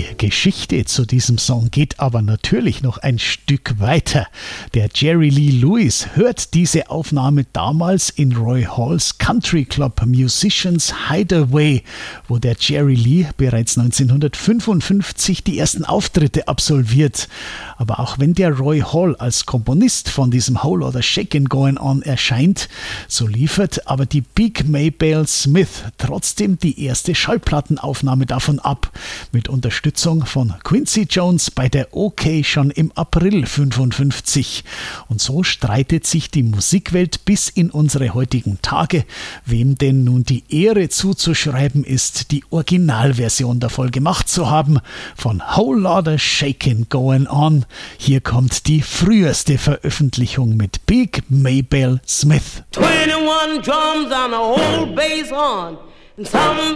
Die Geschichte zu diesem Song geht aber natürlich noch ein Stück weiter. Der Jerry Lee Lewis hört diese Aufnahme damals in Roy Halls Country Club Musicians Hideaway, wo der Jerry Lee bereits 1955 die ersten Auftritte absolviert. Aber auch wenn der Roy Hall als Komponist von diesem Whole Lotta Shakin' Goin' On erscheint, so liefert aber die Big Maybelle Smith trotzdem die erste Schallplattenaufnahme davon ab, mit Unterstützung von Quincy Jones bei der OK schon im April 55. Und so streitet sich die Musikwelt bis in unsere heutigen Tage, wem denn nun die Ehre zuzuschreiben ist, die Originalversion davon gemacht zu haben, von Whole Lotta Shakin' Goin' On. Hier kommt die früheste Veröffentlichung mit Big Maybelle Smith. 21 drums on a whole bass horn and some